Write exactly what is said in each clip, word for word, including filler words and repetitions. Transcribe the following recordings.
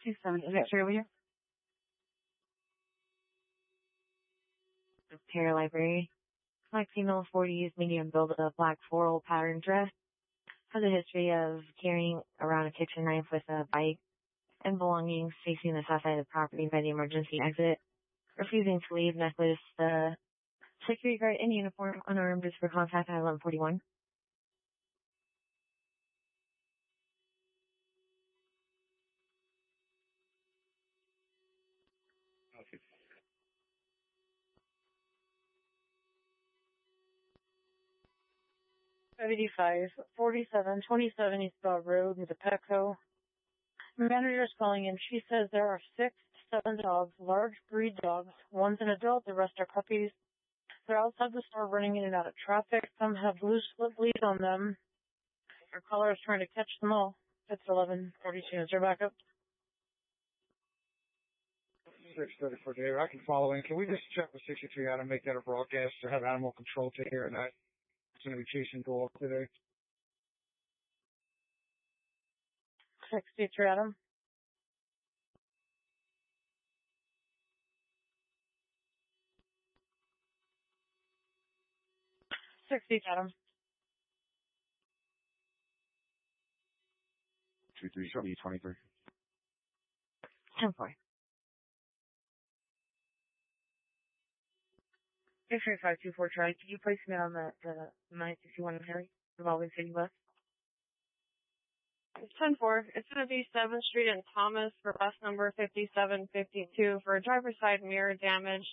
two seven, is that true over here? Terra Library. Black female, forties, medium build, a black floral pattern dress. Has a history of carrying around a kitchen knife with a bike and belongings facing the south side of the property by the emergency exit. Refusing to leave, necklace, the security guard in uniform, unarmed, is for contact at eleven forty-one. Okay. eighty-five, forty-seven, twenty-seven East Bell Road with the Petco. Manager is calling in. She says there are six to seven dogs, large breed dogs. One's an adult, the rest are puppies. They're outside the store running in and out of traffic. Some have loose lip lead on them. Our caller is trying to catch them all. It's eleven forty-two. Is there backup? six thirty-four, Dave. I can follow in. Can we just check with sixty-three Adam, make that a broadcast, or have animal control take care of that? It's going to be chasing goal today. sixty-three Adam. sixty Adam. two three, show me twenty-three. ten four. six three five two four, Charlie. Could you place me on the, the nine sixty-one in Harry? Revolving City West? ten four. It's going to be seventh Street and Thomas for bus number fifty-seven fifty-two for a driver's side mirror damaged.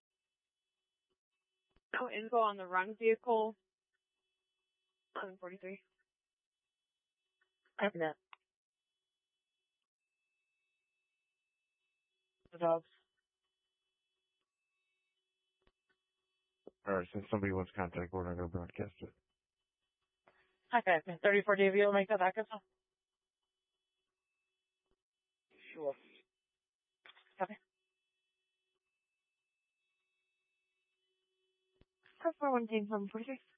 No info on the run vehicle. eleven forty-three. After that. The dogs. Alright, since somebody wants contact, we're going to broadcast it. Okay, thirty-four D V will make that backup. Sure. Okay. four one, seven forty-three.